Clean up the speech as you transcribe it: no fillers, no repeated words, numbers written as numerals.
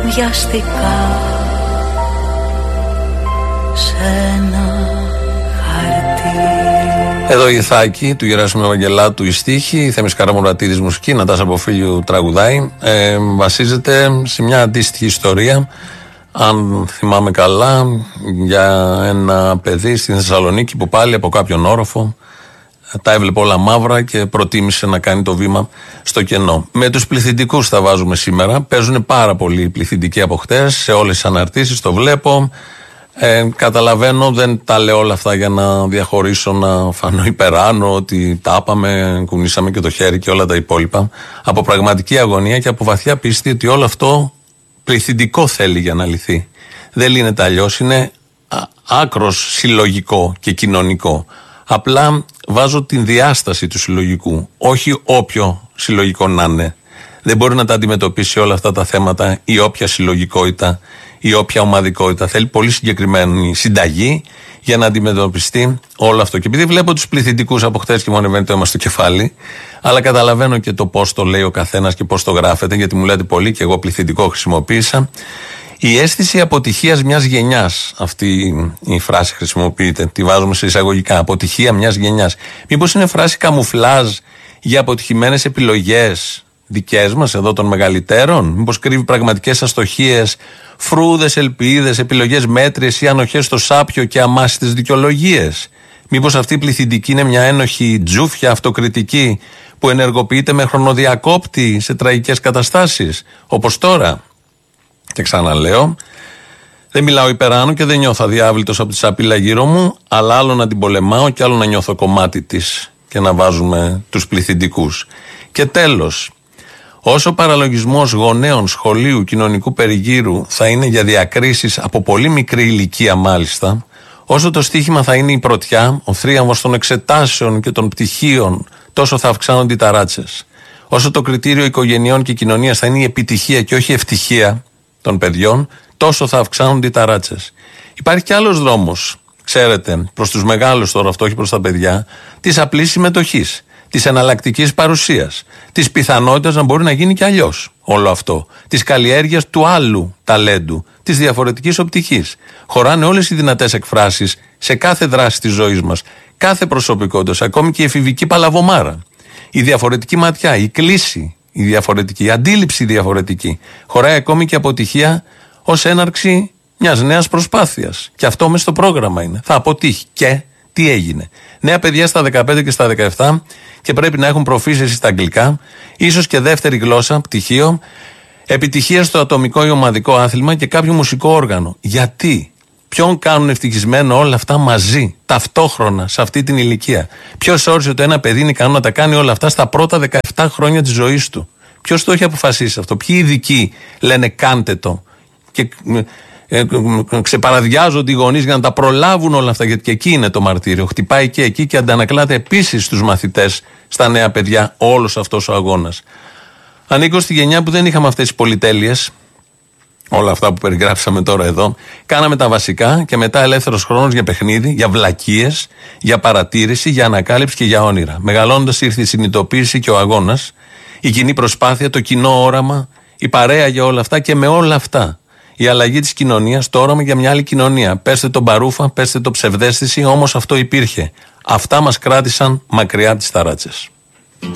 βιαστικά σε ένα χαρτί. Εδώ η Ιθάκη του Γεράσιμου Ευαγγελάτου η στίχη, η Θέμης Καραμουρατίδης μουσική, Νατάσα Ποφίλιου τραγουδάει. Βασίζεται σε μια αντίστοιχη ιστορία, αν θυμάμαι καλά, για ένα παιδί στην Θεσσαλονίκη που πάλι από κάποιον όροφο τα έβλεπε όλα μαύρα και προτίμησε να κάνει το βήμα στο κενό. Με τους πληθυντικούς θα βάζουμε σήμερα. Παίζουν πάρα πολλοί πληθυντικοί από χτες, σε όλες τις αναρτήσεις το βλέπω. Καταλαβαίνω, δεν τα λέω όλα αυτά για να διαχωρίσω, να φανώ υπεράνω ότι τα άπαμε, κουνήσαμε και το χέρι και όλα τα υπόλοιπα. Από πραγματική αγωνία και από βαθιά πίστη ότι όλο αυτό πληθυντικό θέλει για να λυθεί. Δεν λύνεται αλλιώς, είναι άκρος συλλογικό και κοινωνικό. Απλά βάζω την διάσταση του συλλογικού, όχι όποιο συλλογικό να είναι. Δεν μπορεί να τα αντιμετωπίσει όλα αυτά τα θέματα η όποια συλλογικότητα ή όποια ομαδικότητα. Θέλει πολύ συγκεκριμένη συνταγή για να αντιμετωπιστεί όλο αυτό. Και επειδή βλέπω τους πληθυντικούς από χτες και μου ανεβαίνει το αίμα στο κεφάλι, αλλά καταλαβαίνω και το πώς το λέει ο καθένας και πώς το γράφεται, γιατί μου λέτε πολύ και εγώ πληθυντικό χρησιμοποίησα. Η αίσθηση αποτυχίας μιας γενιάς, αυτή η φράση χρησιμοποιείται, τη βάζουμε σε εισαγωγικά. Αποτυχία μιας γενιάς. Μήπως είναι φράση καμουφλάζ για αποτυχημένες επιλογές δικές μας εδώ των μεγαλύτερων? Μήπως κρύβει πραγματικές αστοχίες, φρούδες ελπίδες, επιλογές μέτριες ή ανοχές στο σάπιο και αμάσιτες δικαιολογίες? Μήπως αυτή η πληθυντική είναι μια ένοχη τζούφια αυτοκριτική που ενεργοποιείται με χρονοδιακόπτη σε τραγικές καταστάσεις, όπως τώρα? Και ξαναλέω, δεν μιλάω υπεράνω και δεν νιώθω αδιάβλητος από τη σαπίλα γύρω μου, αλλά άλλο να την πολεμάω και άλλο να νιώθω κομμάτι της και να βάζουμε τους πληθυντικούς. Και τέλος, όσο παραλογισμός γονέων, σχολείου, κοινωνικού περιγύρου θα είναι για διακρίσεις από πολύ μικρή ηλικία μάλιστα, όσο το στίχημα θα είναι η πρωτιά, ο θρίαμβος των εξετάσεων και των πτυχίων, τόσο θα αυξάνονται οι ταράτσες. Όσο το κριτήριο οικογενειών και κοινωνίας θα είναι η επιτυχία και όχι η ευτυχία των παιδιών, τόσο θα αυξάνονται οι ταράτσες. Υπάρχει κι άλλος δρόμος, ξέρετε, προς τους μεγάλους τώρα, αυτό όχι προς τα παιδιά, της απλής συμμετοχής, της εναλλακτικής παρουσίας, της πιθανότητας να μπορεί να γίνει κι αλλιώς όλο αυτό, της καλλιέργειας του άλλου ταλέντου, της διαφορετικής οπτικής. Χωράνε όλες οι δυνατές εκφράσεις σε κάθε δράση της ζωής μας, κάθε προσωπικότητα, ακόμη και η εφηβική παλαβομάρα, η διαφορετική ματιά, η κλίση, η διαφορετική, η αντίληψη διαφορετική. Χωράει ακόμη και αποτυχία ως έναρξη μιας νέας προσπάθειας. Και αυτό μες στο πρόγραμμα είναι. Θα αποτύχει. Και τι έγινε? Νέα παιδιά στα 15 και στα 17 και πρέπει να έχουν προφήσεση στα αγγλικά, ίσως και δεύτερη γλώσσα, πτυχίο, επιτυχία στο ατομικό ή ομαδικό άθλημα και κάποιο μουσικό όργανο. Γιατί? Ποιον κάνουν ευτυχισμένο όλα αυτά μαζί, ταυτόχρονα, σε αυτή την ηλικία? Ποιος όρισε ότι ένα παιδί είναι ικανό να τα κάνει όλα αυτά στα πρώτα 17 χρόνια της ζωής του? Ποιος το έχει αποφασίσει αυτό? Ποιοι ειδικοί λένε κάντε το? Και ξεπαραδιάζονται οι γονείς για να τα προλάβουν όλα αυτά, γιατί και εκεί είναι το μαρτύριο. Χτυπάει και εκεί και αντανακλάται επίσης στους μαθητές, στα νέα παιδιά, όλος αυτός ο αγώνας. Ανήκω στη γενιά που δεν είχαμε αυτές τις πολυτέλειες. Όλα αυτά που περιγράψαμε τώρα εδώ. Κάναμε τα βασικά και μετά ελεύθερος χρόνος για παιχνίδι, για βλακίες, για παρατήρηση, για ανακάλυψη και για όνειρα. Μεγαλώνοντας ήρθε η συνειδητοποίηση και ο αγώνας, η κοινή προσπάθεια, το κοινό όραμα, η παρέα για όλα αυτά και με όλα αυτά. Η αλλαγή της κοινωνίας, το όραμα για μια άλλη κοινωνία. Πέστε το μπαρούφα, πέστε το ψευδαίσθηση, όμως αυτό υπήρχε. Αυτά μας κράτησαν μακριά από τις ταράτσες.